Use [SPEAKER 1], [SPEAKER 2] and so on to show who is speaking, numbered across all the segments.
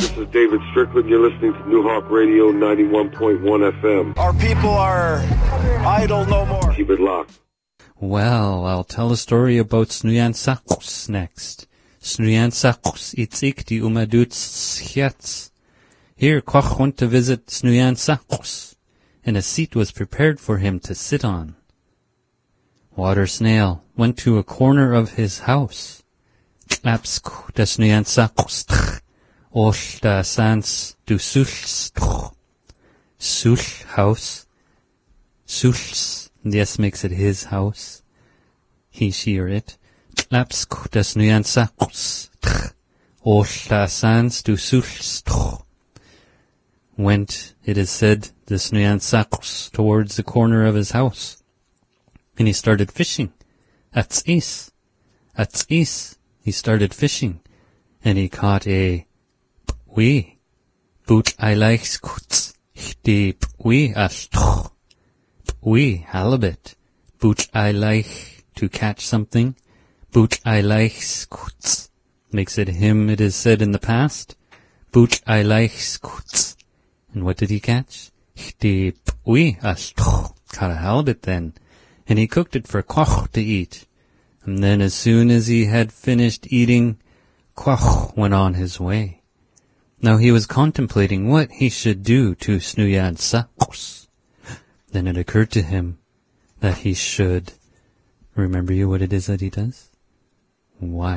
[SPEAKER 1] This is David Strickland. You're listening to New Hawk Radio 91.1 FM.
[SPEAKER 2] Our people are idle no more.
[SPEAKER 1] Keep it locked.
[SPEAKER 3] Well, I'll tell a story about Snujansakus next. Snujansakus itzik di umadut schiats. Here, Koch went to visit Snujansakus, and a seat was prepared for him to sit on. Water Snail went to a corner of his house. Klapsk da Snujansakus tch, osh da sans du sulch tch. Sulch house. Sulch, yes, makes it his house. He, she, or it. Klapsk da Snujansakus tch, osh da sans du sulch tch. Went, it is said, the Snujansakus towards the corner of his house. And he started fishing. Ats is. He started fishing. And he caught a p'wi. Boot I likes kuts. De p'wi ashtoch. P'wi, halibut. Boot I like to catch something. Boot I likes kuts. Makes it him, it is said in the past. Boot I likes kuts. And what did he catch? De p'wi ashtoch. Caught a halibut then. And he cooked it for Koch to eat. And then as soon as he had finished eating, Koch went on his way. Now he was contemplating what he should do to Snujansakus. Then it occurred to him that he should... Remember you what it is that he does? Why?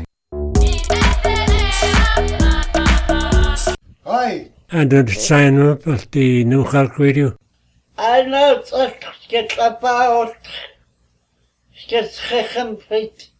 [SPEAKER 4] Hi.
[SPEAKER 5] And to sign up at the New Hawk Radio.
[SPEAKER 4] I know it's get about get fit.